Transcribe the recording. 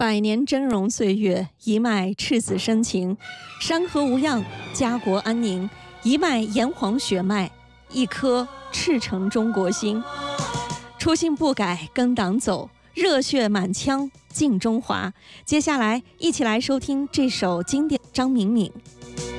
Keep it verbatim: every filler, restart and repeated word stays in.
百年峥嵘岁月，一脉赤子深情；山河无恙，家国安宁。一脉炎黄血脉，一颗赤诚中国心。初心不改，跟党走，热血满腔敬中华。接下来，一起来收听这首经典张敏敏。